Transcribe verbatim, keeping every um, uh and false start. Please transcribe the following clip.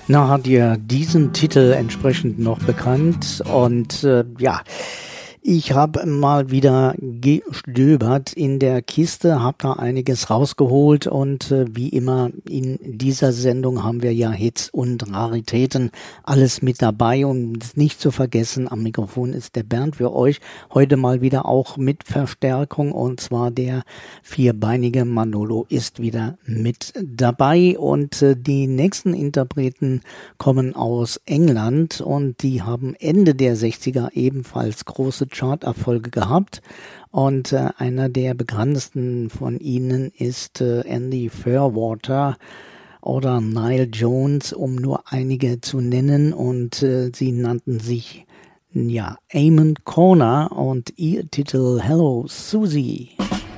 Na, hat ihr diesen Titel entsprechend noch bekannt? Und äh, ja, ich habe mal wieder gestöbert in der Kiste, habe da einiges rausgeholt und äh, wie immer in dieser Sendung haben wir ja Hits und Raritäten, alles mit dabei, und nicht zu vergessen, am Mikrofon ist der Bernd für euch, heute mal wieder auch mit Verstärkung, und zwar der vierbeinige Manolo ist wieder mit dabei, und äh, die nächsten Interpreten kommen aus England und die haben Ende der sechziger ebenfalls große Charterfolge gehabt, und äh, einer der bekanntesten von ihnen ist äh, Andy Fairwater oder Nile Jones, um nur einige zu nennen, und äh, sie nannten sich ja Amon Corner und ihr Titel Hello Susie.